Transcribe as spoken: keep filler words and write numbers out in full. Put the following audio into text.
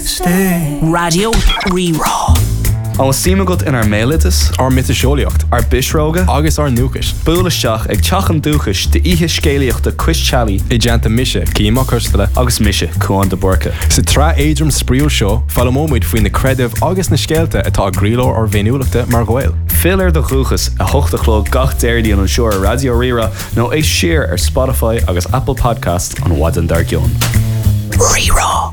stay. Radio Rerá. An síimegad in ar mélitas, Ar mit a seolaíocht. ar bisróga, Agus ar núchas. búlaisteach ag teachan dúchas de ihe scéalaíochta Cuistealaí I deanta mise, címa custala. agus mise chuan de borca. Sa tra éidrim spríú seo, fall mómuid faoin na credibh agus na scéalta atá gríló ar bhéniúlachta mar ghail. Fill ar do chuchas a hochtachló gach déirdí an seoir Radio Rira nó é siar ar Spotify agus Apple Podcast an Wadan Dargion. Rerá.